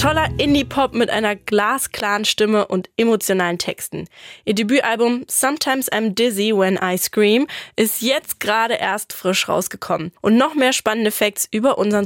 Toller Indie-Pop mit einer glasklaren Stimme und emotionalen Texten. Ihr Debütalbum Sometimes I'm Dizzy When I Scream ist jetzt gerade erst frisch rausgekommen. Und noch mehr spannende Facts über unseren